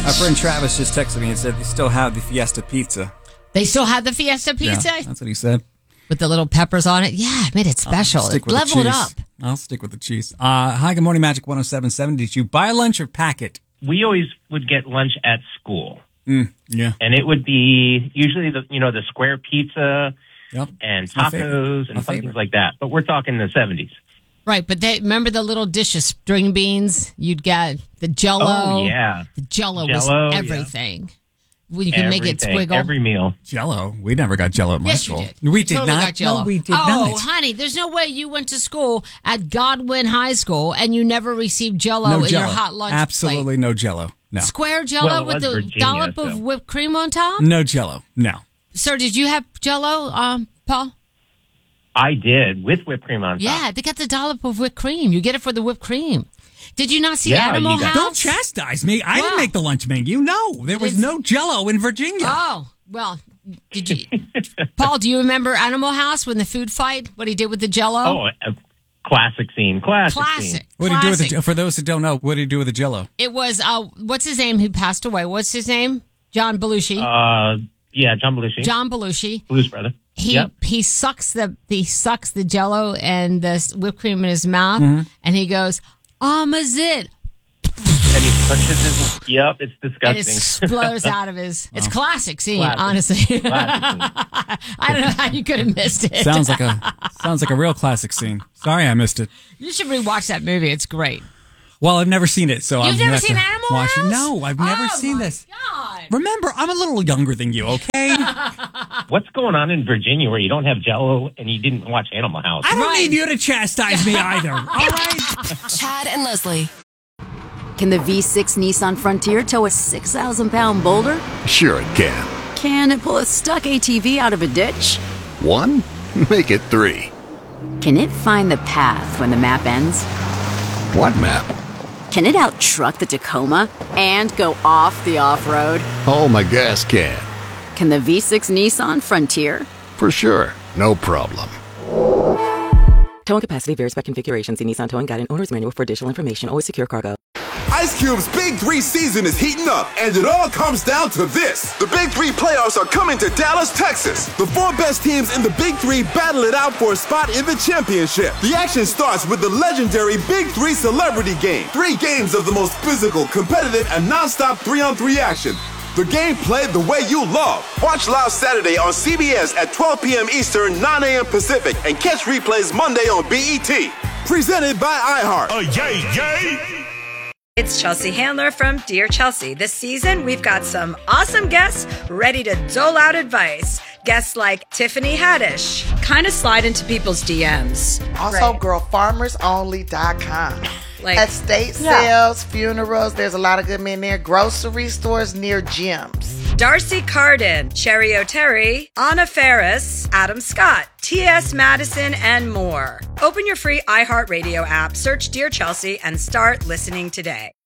Our friend Travis just texted me and said they still have the Fiesta pizza. They still have the Fiesta pizza? Yeah, that's what he said. With the little peppers on it? Yeah, it made it special. It leveled up. I'll stick with the cheese. Hi, good morning, Magic 107.7. Did you buy lunch or pack it? We always would get lunch at school. Yeah. And it would be usually the square pizza and tacos and things like that. But we're talking the 70s. Right, but remember the little dish of string beans? You'd get the Jell-O. Oh, yeah. The Jell-O was everything. Yeah. You can make it squiggle. Every meal. Jell-O? We never got Jell-O at my school. You did. We did totally not. Got Jell-O. No, we did not. Oh, honey, there's no way you went to school at Godwin High School and you never received Jell-O in your hot lunch Absolutely plate. no Jell-O. No. Square Jell-O with the dollop of whipped cream on top? No Jell-O. No. Sir, did you have Jell-O, Paul? I did, with whipped cream on top. Yeah, they got the dollop of whipped cream. You get it for the whipped cream. Did you not see Animal House? Don't chastise me. I didn't make the lunch menu. No, there was no Jell-O in Virginia. Oh, well, did you? Paul, do you remember Animal House when the food fight? What he did with the Jell-O? Oh, a classic scene. Classic scene. What did he do with the? For those that don't know, what did he do with the Jell-O? It was what's his name? Who passed away? What's his name? John Belushi. Yeah, John Belushi. John Belushi. Blues Brother. He sucks the Jell-O and the whipped cream in his mouth, and he goes, "Zit." And he punches his. Yep, it's disgusting. And it explodes out of his. It's classic scene, honestly. Classic scene. I don't know how you could have missed it. Sounds like a real classic scene. Sorry, I missed it. You should rewatch that movie. It's great. Well, I've never seen it, so You've never seen Animal House? No, I've never seen this. God. Remember, I'm a little younger than you, okay? What's going on in Virginia where you don't have Jell-O and you didn't watch Animal House? I don't need you to chastise me either, all right? Chad and Leslie. Can the V6 Nissan Frontier tow a 6,000-pound boulder? Sure it can. Can it pull a stuck ATV out of a ditch? 1? Make it 3. Can it find the path when the map ends? What map? Can it out-truck the Tacoma and go off the off-road? Oh, my gas can. Can the V6 Nissan Frontier? For sure. No problem. Towing capacity varies by configuration. See Nissan Towing Guide and Owner's Manual for additional information. Always secure cargo. Ice Cube's Big 3 season is heating up, and it all comes down to this. The Big 3 playoffs are coming to Dallas, Texas. The 4 best teams in the Big 3 battle it out for a spot in the championship. The action starts with the legendary Big 3 Celebrity Game. 3 games of the most physical, competitive, and non-stop 3-on-3 action. The game played the way you love. Watch live Saturday on CBS at 12 p.m. Eastern, 9 a.m. Pacific, and catch replays Monday on BET. Presented by iHeart. Yay! It's Chelsea Handler from Dear Chelsea. This season, we've got some awesome guests ready to dole out advice. Guests like Tiffany Haddish. Kind of slide into people's DMs. Also, girlfarmersonly.com. Like estate sales, funerals, there's a lot of good men there. Grocery stores near gyms. Darcy Carden, Cherry O'Terry, Anna Ferris, Adam Scott, T.S. Madison, and more. Open your free iHeartRadio app, search Dear Chelsea, and start listening today.